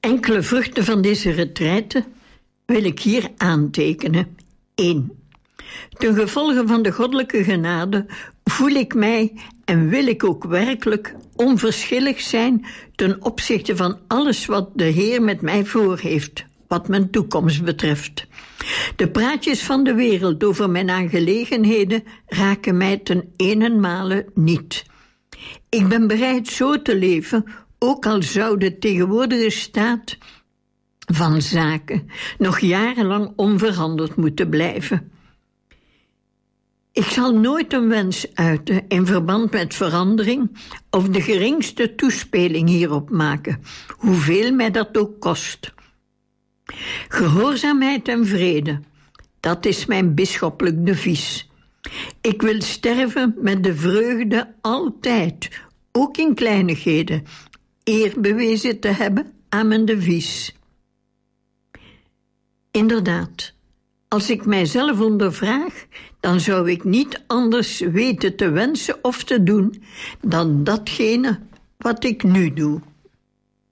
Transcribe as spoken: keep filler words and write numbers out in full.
Enkele vruchten van deze retraite wil ik hier aantekenen. één. Ten gevolge van de goddelijke genade voel ik mij en wil ik ook werkelijk onverschillig zijn ten opzichte van alles wat de Heer met mij voor heeft, wat mijn toekomst betreft. De praatjes van de wereld over mijn aangelegenheden raken mij ten eenenmale niet. Ik ben bereid zo te leven, ook al zou de tegenwoordige staat van zaken nog jarenlang onveranderd moeten blijven. Ik zal nooit een wens uiten in verband met verandering of de geringste toespeling hierop maken, hoeveel mij dat ook kost. Gehoorzaamheid en vrede, dat is mijn bisschoppelijk devies. Ik wil sterven met de vreugde altijd, ook in kleinigheden, eer bewezen te hebben aan mijn devies. Inderdaad, als ik mijzelf ondervraag, dan zou ik niet anders weten te wensen of te doen dan datgene wat ik nu doe.